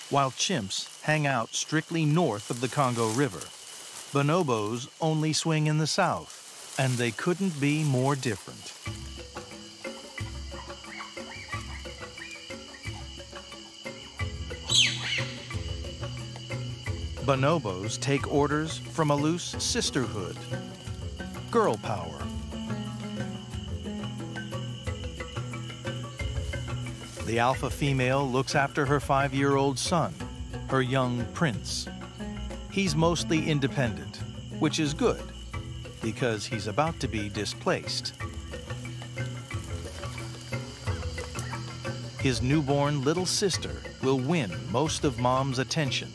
while chimps hang out strictly north of the Congo River. Bonobos only swing in the south, and they couldn't be more different. Bonobos take orders from a loose sisterhood, girl power. The alpha female looks after her 5-year-old son, her young prince. He's mostly independent, which is good, because he's about to be displaced. His newborn little sister will win most of Mom's attention.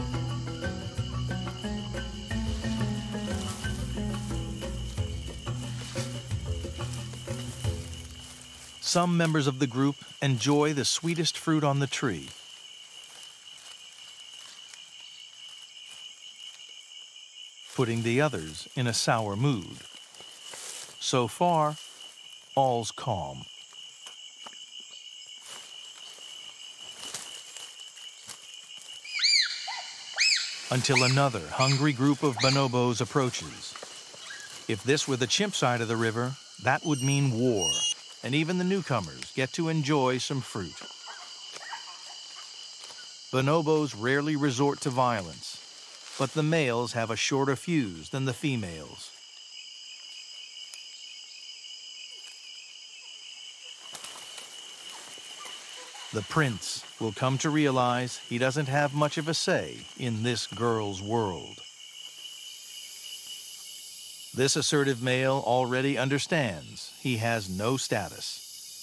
Some members of the group enjoy the sweetest fruit on the tree. Putting the others in a sour mood. So far, all's calm. Until another hungry group of bonobos approaches. If this were the chimp side of the river, that would mean war, and even the newcomers get to enjoy some fruit. Bonobos rarely resort to violence, but the males have a shorter fuse than the females. The prince will come to realize he doesn't have much of a say in this girl's world. This assertive male already understands he has no status.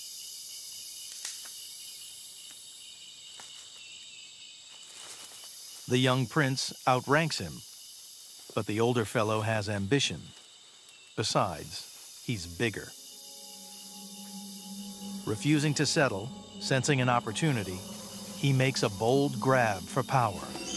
The young prince outranks him, but the older fellow has ambition. Besides, he's bigger. Refusing to settle, sensing an opportunity, he makes a bold grab for power.